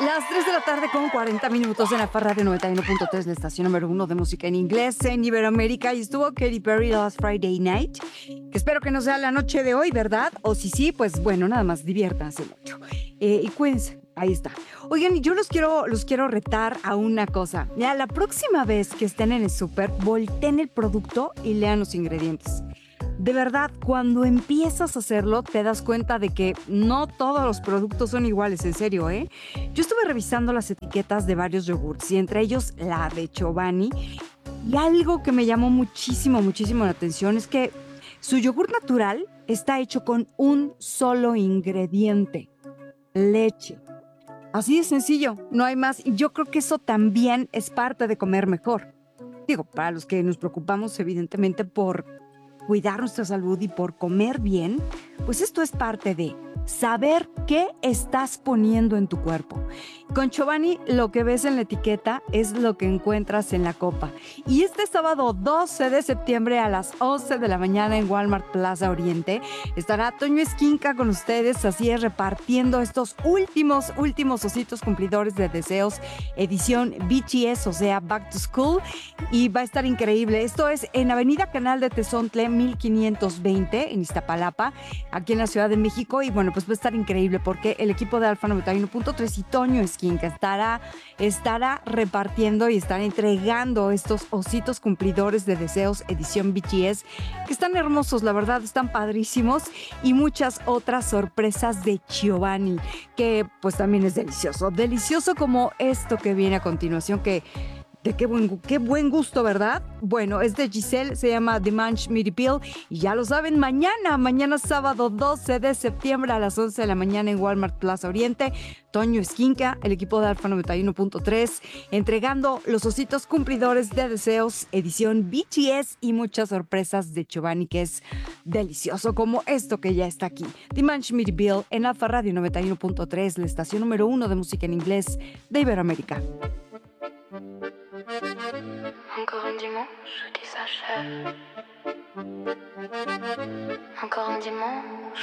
Las 3 de la tarde con 40 minutos en la Radio 91.3, la estación número uno de música en inglés en Iberoamérica. Y estuvo Katy Perry Last Friday Night, que espero que no sea la noche de hoy, ¿verdad? O si sí, pues bueno, nada más diviértanse mucho. Y cuídense, ahí está. Oigan, yo los quiero retar a una cosa. Ya, la próxima vez que estén en el súper, volteen el producto y lean los ingredientes. De verdad, cuando empiezas a hacerlo, te das cuenta de que no todos los productos son iguales, en serio, ¿eh? Yo estuve revisando las etiquetas de varios yogurts y entre ellos la de Chobani. Y algo que me llamó muchísimo, muchísimo la atención es que su yogur natural está hecho con un solo ingrediente: leche. Así de sencillo, no hay más. Y yo creo que eso también es parte de comer mejor. Digo, para los que nos preocupamos evidentemente por cuidar nuestra salud y por comer bien, pues esto es parte de saber qué estás poniendo en tu cuerpo. Con Chobani, lo que ves en la etiqueta es lo que encuentras en la copa. Y este sábado 12 de septiembre a las 11 de la mañana en Walmart Plaza Oriente estará Toño Esquinca con ustedes, así es, repartiendo estos últimos ositos cumplidores de deseos, edición BTS, o sea, Back to School, y va a estar increíble. Esto es en Avenida Canal de Tezontle 1520 en Iztapalapa, aquí en la Ciudad de México. Y bueno, pues va a estar increíble porque el equipo de Alfa 91.3 y Toño Esquinca estará repartiendo y estará entregando estos ositos cumplidores de deseos edición BTS, que están hermosos, la verdad, están padrísimos, y muchas otras sorpresas de Giovanni, que pues también es delicioso como esto que viene a continuación, que de qué buen gusto, ¿verdad? Bueno, es de Giselle, se llama The Munch Meaty Pill, y ya lo saben, mañana sábado 12 de septiembre a las 11 de la mañana en Walmart Plaza Oriente, Toño Esquinca, el equipo de Alfa 91.3, entregando los ositos cumplidores de deseos, edición BTS, y muchas sorpresas de Giovanni, que es delicioso, como esto que ya está aquí. The Munch Meaty Pill en Alfa Radio 91.3, la estación número uno de música en inglés de Iberoamérica. Encore un dimanche qui s'achève. Encore un dimanche